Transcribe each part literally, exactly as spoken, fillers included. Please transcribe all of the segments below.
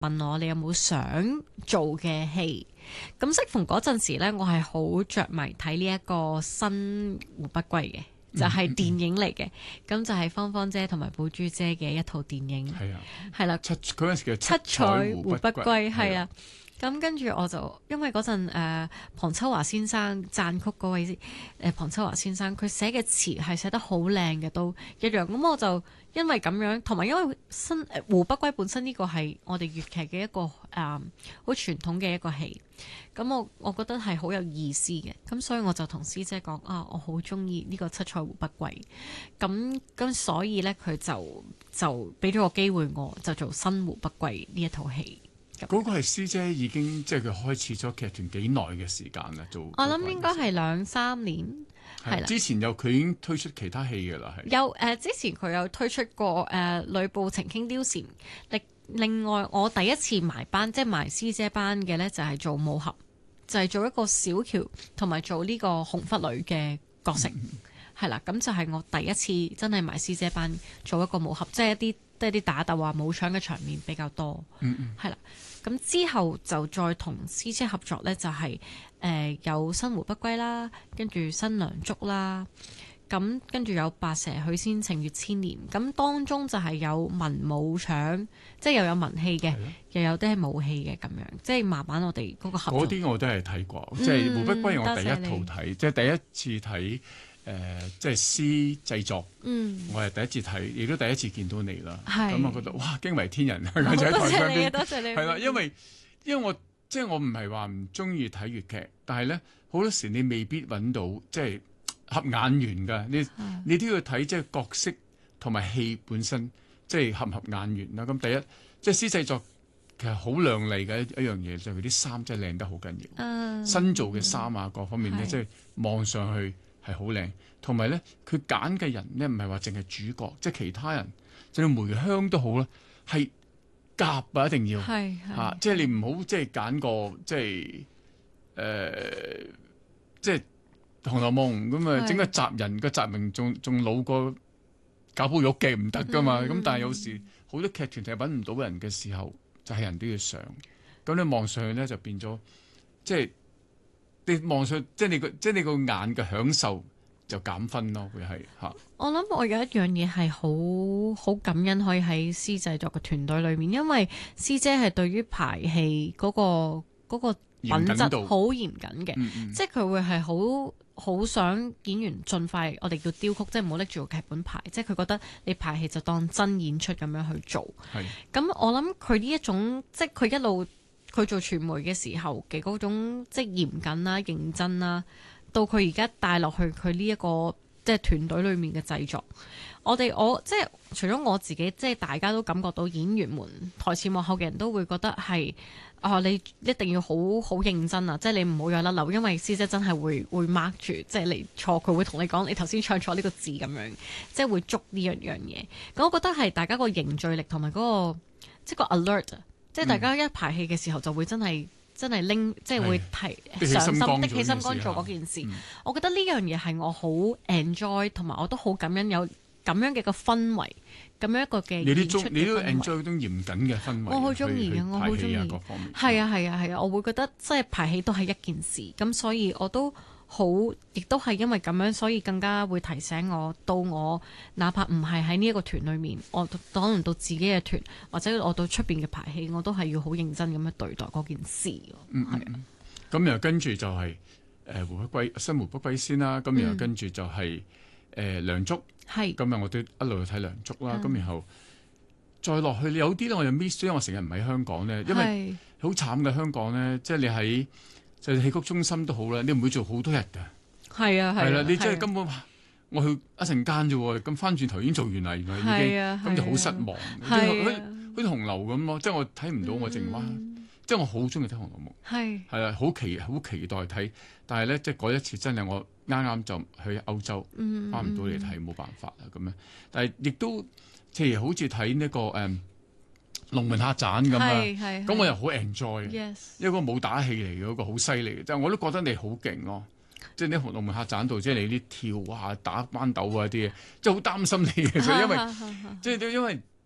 問我你有冇想做嘅戲。咁適逢嗰陣時咧，我係好着迷睇呢一個新湖北歸嘅。就係電影嚟嘅，咁、嗯、就係芳芳姐同埋寶珠姐嘅一套電影，係啊， 係啦， 七嗰陣時叫七彩湖北歸，係啊。咁跟住我就因為嗰陣誒龐秋華先生撰曲嗰位誒、呃、龐秋華先生，佢寫嘅詞係寫得好靚嘅，都一樣。咁我就因為咁樣，同埋因為新誒、呃、湖北歸本身呢個係我哋粵劇嘅一個誒好、呃、傳統嘅一個戲，咁我我覺得係好有意思嘅。咁所以我就同師姐講啊，我好中意呢個七彩湖北歸。咁咁所以咧，佢就就俾咗個機會我，就做新湖北歸呢一套戲。 嗰個係師姐已經即係佢開始咗劇團幾耐嘅時間啦，做我諗應該係兩三年，係啦。 之前有佢已經推出其他戲㗎啦，係有誒、呃，之前佢有推出過誒《呂、呃、布情傾貂蟬》。另另外，我第一次埋班，即係埋師姐班嘅咧，就係做武俠，就係、是、做一個小喬同埋做呢個紅拂女嘅角色，係啦、嗯。咁就係我第一次真係埋師姐班做一個武俠，即係一啲即係啲打鬥啊、武搶嘅場面比較多， 嗯嗯， 係啦。咁之後就再同師姐合作呢，就係、是、誒、呃、有新湖北歸啦，跟住新娘竹啦，咁跟住有白蛇許仙情月千年，咁當中就係有文武搶，即係又有文戲嘅，又有啲係武戲嘅咁樣，即係慢慢我哋嗰個合作。 嗰啲我都係睇過，嗯、即係湖北歸我第一套睇，即係第一次睇。誒、呃，即係詩製作，嗯、我係第一次睇，亦都第一次見到你啦。咁我覺得哇，驚為天人啊！喺台上邊，多謝你，係啦，因為因為我即係我唔係話唔中意睇粵劇，但係咧好多時你未必揾到即係合眼緣㗎。你你都要睇即係角色同埋戲本身，即係合唔合眼緣啦。咁第一，即係詩製作其實好亮麗嘅一一樣嘢，就係佢啲衫真係靚得好緊要。嗯、新做嘅衫啊，各方面咧，即係望上去。係好靚，同埋咧，佢揀嘅人咧，唔係話淨係主角，即係其他人，就算梅香都好啦，係夾啊，一定要係嚇、啊，即係你唔好即係揀個即係誒、呃，即係《紅樓夢》咁啊，整個襲人個襲名仲仲老過賈寶玉嘅唔得噶嘛，咁、嗯、但係有時好多劇團係揾唔到人嘅時候，就係、是、人都要上，咁你望上去咧就變咗即係。你望上即係你個即係你個眼嘅享受就減分咯，會係嚇。我諗我有一樣嘢係好好感恩可以喺師製作嘅團隊裏面，因為師姐係對於排戲嗰、嗰個嗰個品質好嚴謹嘅，嗯嗯即係佢會係好好想演員盡快我哋叫雕曲，即係唔好拎住個劇本排，即係佢覺得你排戲就當真演出咁樣去做。係咁，我諗佢呢一種即係佢一路。佢做傳媒嘅時候嘅嗰種即係嚴謹啦、認真啦，到佢而家帶落去佢呢一個即係團隊裏面嘅製作，我哋我即係除咗我自己，即係大家都感覺到演員們台前幕後嘅人都會覺得係啊、哦，你一定要好好認真啊！即係你唔好有甩漏，因為師姐真係會會 mark 住，即係你錯佢會同你講你頭先唱錯呢個字咁樣，即係會捉呢樣樣嘢。咁我覺得係大家個凝聚力同埋嗰個即係個 alert 啊！即係大家一排戲嘅時候就會真係、嗯、真係拎，即係會提上心的起心肝做嗰件事。嗯、我覺得呢樣嘢係我好 enjoy，同埋我都好感恩有咁樣嘅個氛圍，咁樣一個嘅演出嘅氛圍。你都 enjoy 嗰種嚴謹嘅氛圍。我好中意嘅，我好中意。係啊係啊係啊，我會覺得即係排戲都係一件事，咁所以我都。好，亦都係因為咁樣，所以更加會提醒我，到我哪怕唔係喺呢一個團裏面，我可能到自己嘅團，或者我到出邊嘅排戲，我都係要好認真咁樣對待嗰件事。嗯，係啊。咁然後跟住就係誒湖北歸新湖北歸先啦，咁然後跟住就係誒梁祝。係。咁啊，我都一路睇梁祝啦，咁然後再落去，有啲咧我就 miss，因為我成日唔喺香港咧，因為好慘嘅香港咧，即係你喺。就戲曲中心都好啦，你唔會做好多日㗎。係啊係啦，你真係根本我去一陣間啫喎，咁翻轉頭已經做完啦，原來已經咁就好失望。好似好似紅樓咁咯，即係我睇唔到我淨話，即係我好中意睇《紅樓夢》。係係啊，好期好期待睇，但係咧即係嗰一次真係我啱啱就去歐洲，翻唔到嚟睇，冇辦法啦咁樣。但係亦都譬如好似睇呢個誒。龍門客棧咁啊，咁我又好 enjoy， 因為嗰個武打戲嚟嘅，嗰個好犀利嘅，即係我都覺得你好勁咯。即係啲龍門客棧度，即係你啲跳啊、打關鬥啊啲嘢，即係好擔心你嘅，因為即係因為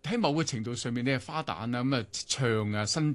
喺某個程度上面，你係花旦啊，咁啊唱啊，身